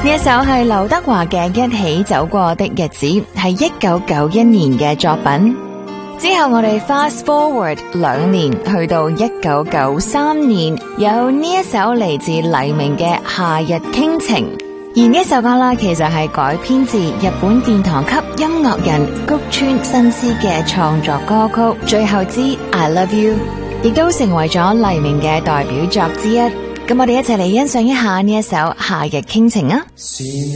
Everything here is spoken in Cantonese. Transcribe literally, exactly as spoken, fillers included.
呢一首係劉德華嘅《一起走過的日子》，係一九九一年嘅作品。之後我哋 fast forward 兩年，去到一九九三年，有呢一首嚟自黎明嘅《夏日傾情》。而呢一首歌啦，其實係改編自日本殿堂級音樂人谷川新司嘅創作歌曲《最後之 I Love You》，亦都成為咗黎明嘅代表作之一。咁我哋一齊嚟欣賞一下呢一首《夏日傾情》啊！